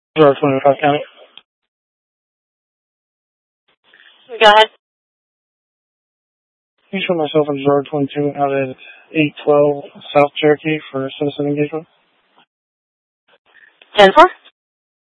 Zero 25 County. Go ahead. Please show myself in Zero 22 out at 812 South Cherokee for citizen engagement. 10-4.